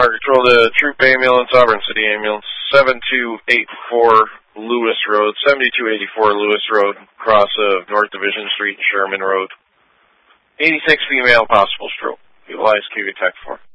Park Control to Troop Ambulance, Auburn City Ambulance, 7284 Lewis Road, 7284 Lewis Road, cross of North Division Street and Sherman Road. 86 female, possible stroke. Utilize QV Tech 4.